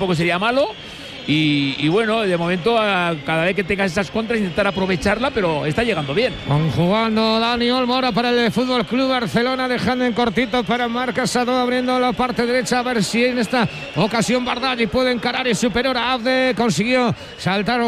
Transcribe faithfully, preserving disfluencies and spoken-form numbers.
tampoco sería malo. Y, y bueno, de momento, a, cada vez que tengas esas contras, intentar aprovecharla, pero está llegando bien. Van jugando Dani Olmo ahora para el Fútbol Club Barcelona, dejando en cortito para Marc Casado, abriendo la parte derecha, a ver si en esta ocasión Bardaghi puede encarar y superior a Abde. Consiguió saltar